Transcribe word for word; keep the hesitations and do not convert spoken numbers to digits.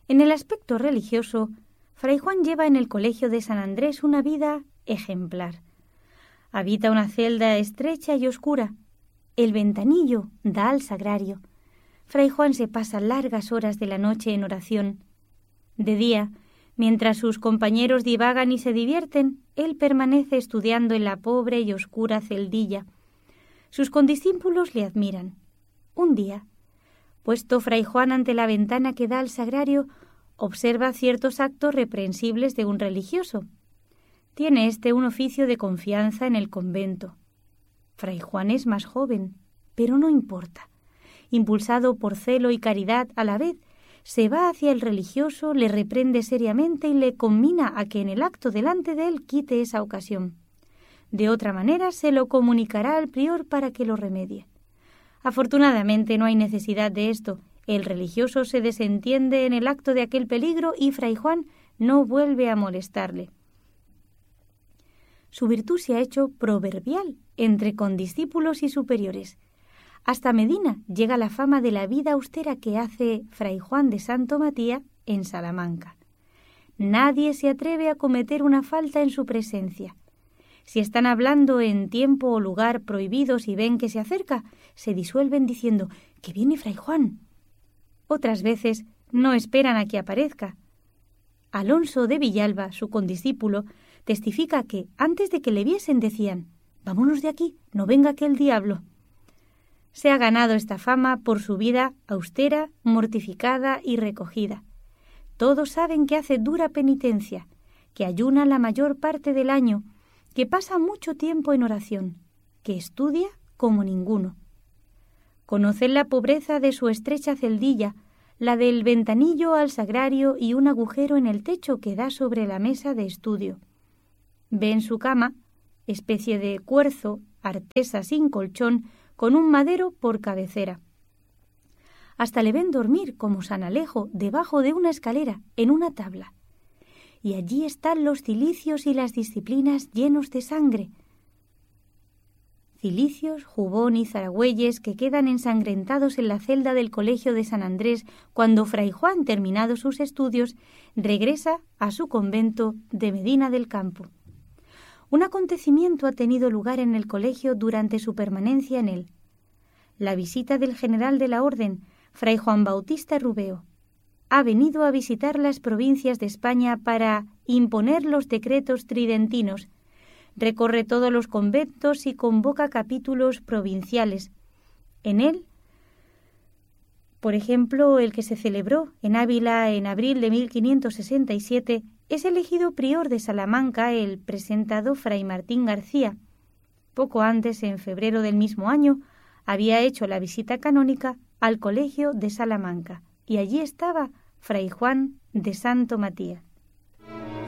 En el aspecto religioso, Fray Juan lleva en el Colegio de San Andrés una vida ejemplar. Habita una celda estrecha y oscura. El ventanillo da al sagrario. Fray Juan se pasa largas horas de la noche en oración. De día, mientras sus compañeros divagan y se divierten, él permanece estudiando en la pobre y oscura celdilla. Sus condiscípulos le admiran. Un día, puesto Fray Juan ante la ventana que da al sagrario, observa ciertos actos reprensibles de un religioso. Tiene éste un oficio de confianza en el convento. Fray Juan es más joven, pero no importa. Impulsado por celo y caridad a la vez, se va hacia el religioso, le reprende seriamente y le conmina a que en el acto delante de él quite esa ocasión. De otra manera se lo comunicará al prior para que lo remedie. Afortunadamente no hay necesidad de esto. El religioso se desentiende en el acto de aquel peligro y Fray Juan no vuelve a molestarle. Su virtud se ha hecho proverbial entre condiscípulos y superiores. Hasta Medina llega la fama de la vida austera que hace Fray Juan de Santo Matías en Salamanca. Nadie se atreve a cometer una falta en su presencia. Si están hablando en tiempo o lugar prohibidos y ven que se acerca, se disuelven diciendo «¡Que viene Fray Juan!». Otras veces no esperan a que aparezca. Alonso de Villalba, su condiscípulo, testifica que antes de que le viesen decían «Vámonos de aquí, no venga aquel diablo». Se ha ganado esta fama por su vida austera, mortificada y recogida. Todos saben que hace dura penitencia, que ayuna la mayor parte del año, que pasa mucho tiempo en oración, que estudia como ninguno. Conocen la pobreza de su estrecha celdilla, la del ventanillo al sagrario y un agujero en el techo que da sobre la mesa de estudio. Ven su cama, especie de cuerzo, artesa sin colchón, con un madero por cabecera. Hasta le ven dormir como San Alejo debajo de una escalera, en una tabla. Y allí están los cilicios y las disciplinas llenos de sangre. Cilicios, jubón y zaragüeyes que quedan ensangrentados en la celda del Colegio de San Andrés cuando Fray Juan, terminados sus estudios, regresa a su convento de Medina del Campo. Un acontecimiento ha tenido lugar en el colegio durante su permanencia en él. La visita del general de la Orden, Fray Juan Bautista Rubeo. Ha venido a visitar las provincias de España para imponer los decretos tridentinos. Recorre todos los conventos y convoca capítulos provinciales. En él, por ejemplo, el que se celebró en Ávila en abril de mil quinientos sesenta y siete, es elegido prior de Salamanca el presentado Fray Martín García. Poco antes, en febrero del mismo año, había hecho la visita canónica al Colegio de Salamanca, y allí estaba Fray Juan de Santo Matías.